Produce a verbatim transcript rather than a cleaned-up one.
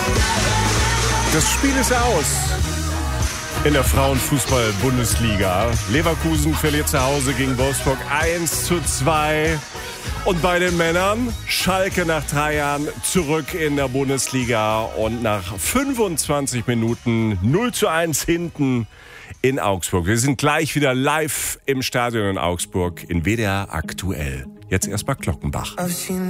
Das Spiel ist aus in der Frauenfußball-Bundesliga. Leverkusen verliert zu Hause gegen Wolfsburg eins zu zwei. Und bei den Männern Schalke nach drei Jahren zurück in der Bundesliga und nach fünfundzwanzig Minuten null zu eins hinten in Augsburg. Wir sind gleich wieder live im Stadion in Augsburg in W D R aktuell. Jetzt erstmal Glockenbach.